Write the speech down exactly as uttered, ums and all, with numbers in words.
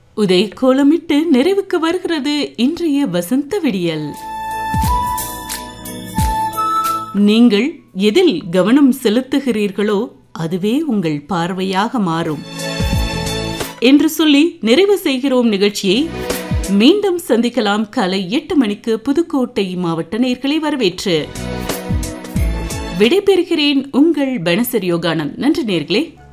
உதய கோலமிட்டு நிறைவுக்கு வருகிறது இன்றைய வசந்த விடியல். நீங்கள் எதில் கவனம் செலுத்துகிறீர்களோ அதுவே உங்கள் பார்வையாக மாறும் என்று சொல்லி நிறைவு செய்கிறோம் நிகழ்ச்சியை. மீண்டும் சந்திக்கலாம் காலை எட்டு மணிக்கு புதுக்கோட்டை மாவட்ட நேயர்களை வரவேற்று விடைபெறுகிறேன். உங்கள் பனசரி யோகானந்த். நன்றி நேயர்களே.